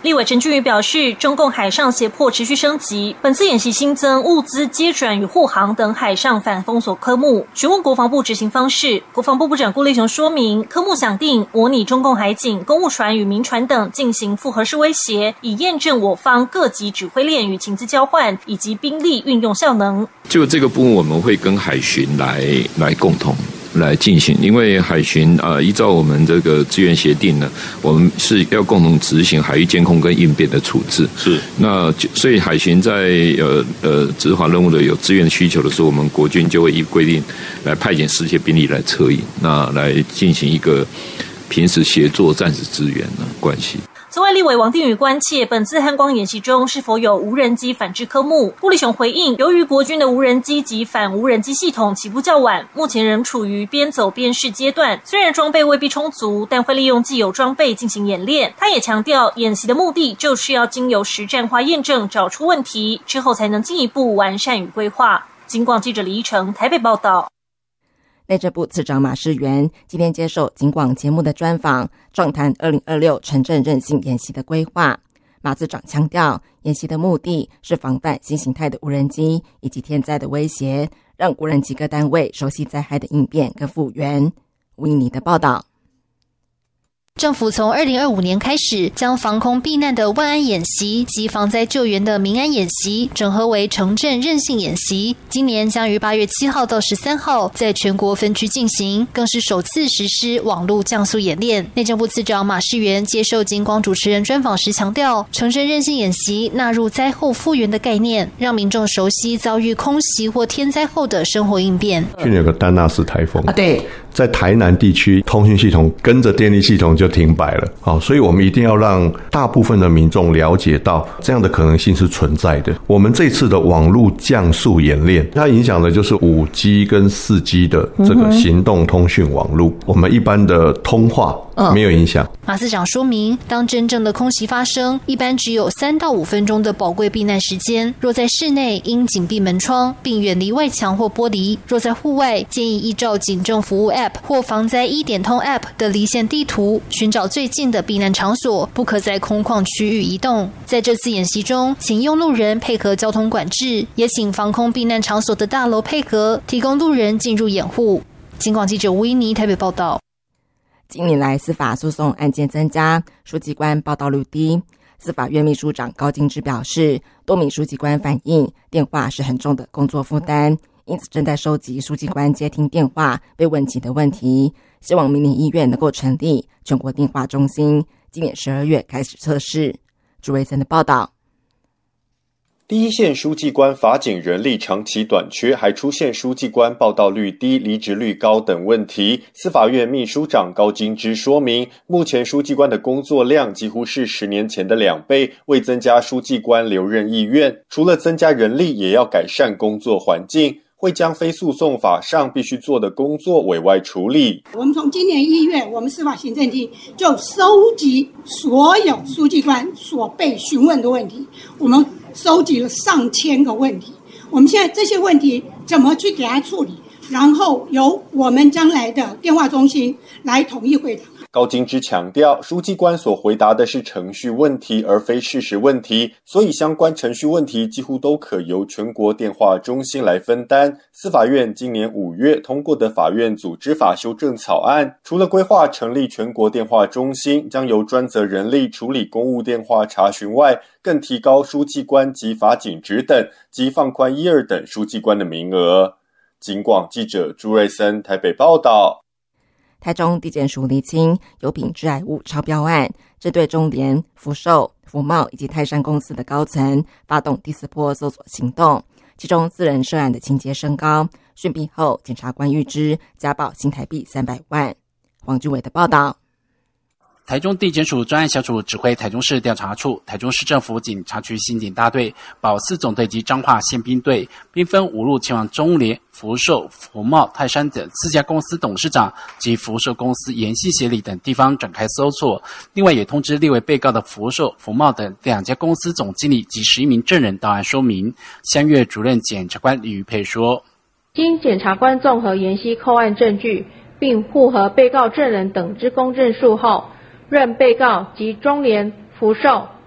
立委陈俊宇表示，中共海上胁迫持续升级，本次演习新增物资接转与护航等海上反封锁科目，询问国防部执行方式。国防部部长顾立雄说明，科目想定模拟中共海警、公务船与民船等进行复核式威胁，以验证我方各级指挥链与情资交换以及兵力运用效能。 就这个部分，我们会跟海巡来共同来进行，因为海巡依照我们这个资源协定呢，我们是要共同执行海域监控跟应变的处置。是，那所以海巡在执法任务的有资源需求的时候，我们国军就会依规定来派遣世界兵力来策应，那来进行一个平时协作战时支援的关系。 此外，立委王定宇关切本次汉光演习中是否有无人机反制科目。顾立雄回应，由于国军的无人机及反无人机系统起步较晚，目前仍处于边走边试阶段，虽然装备未必充足，但会利用既有装备进行演练。他也强调，演习的目的就是要经由实战化验证，找出问题之后，才能进一步完善与规划。警广记者李依成台北报道。 内政部次长马世元今天接受警广节目的专访，畅谈2026城镇韧性演习的规划。马次长强调，演习的目的是防范新形态的无人机以及天灾的威胁，让无人机各单位熟悉灾害的应变跟复原。吴映妮的报道。 政府从2025年开始，将防空避难的万安演习及防灾救援的民安演习整合为城镇韧性演习，今年将于8月7号到13号在全国分区进行，更是首次实施网络降速演练。内政部次长马世元接受警广主持人专访时强调，城镇韧性演习纳入灾后复原的概念，让民众熟悉遭遇空袭或天灾后的生活应变。 去年有个丹纳斯台风对， 在台南地区通讯系统跟着电力系统就停摆了，所以我们一定要让大部分的民众了解到这样的可能性是存在的。我们这次的网络降速演练，它影响的就是 5G 跟 4G 的这个行动通讯网络，我们一般的通话没有影响。 马司长说明，当真正的空袭发生，一般只有3到5分钟的宝贵避难时间，若在室内应紧闭门窗并远离外墙或玻璃，若在户外建议依照警政服务 App 或防灾1点通 App 的离线地图寻找最近的避难场所，不可在空旷区域移动。在这次演习中，请用路人配合交通管制，也请防空避难场所的大楼配合，提供路人进入掩护。警广记者吴依妮台北报道。 近年来司法诉讼案件增加，书记官报道率低。司法院秘书长高金枝表示，多名书记官反映电话是很重的工作负担，因此正在收集书记官接听电话被问及的问题，希望明年1月能够成立全国电话中心，今年12月开始测试。朱瑞森的报道。 第一线书记官法警人力长期短缺，还出现书记官报到率低、离职率高等问题。司法院秘书长高金枝说明，目前书记官的工作量几乎是10年前的2倍，为增加书记官留任意愿，除了增加人力，也要改善工作环境，会将非诉讼法上必须做的工作委外处理。 我们从今年1月，我们司法行政厅就收集所有书记官所被询问的问题，我们收集了上千个问题，我们现在这些问题怎么去给他处理，然后由我们将来的电话中心来统一回答。 高金枝强调，书记官所回答的是程序问题，而非事实问题，所以相关程序问题几乎都可由全国电话中心来分担。司法院今年5月通过的法院组织法修正草案，除了规划成立全国电话中心，将由专责人力处理公务电话查询外，更提高书记官及法警职等及放宽1、2等书记官的名额。警广记者朱瑞森台北报道。 台中地检署厘清有品致癌物超标案，针对中联、福寿、福茂以及泰山公司的高层发动第4波搜索行动，其中4人涉案的情节升高，讯毕后检察官预支加报新台币300万。黄俊伟的报道。 台中地检署专案小组指挥台中市调查处、台中市政府警察局刑警大队、保4总队及彰化宪兵队，兵分5路前往中联、福寿、福茂、泰山等4家公司董事长及福寿公司研系协理等地方展开搜索。另外也通知列为被告的福寿、福茂等2家公司总经理及11名证人到案说明。香月主任检察官李玉佩说， 经检察官综合研析扣案证据，并复核被告证人等之公证数后，认被告及中联、福寿、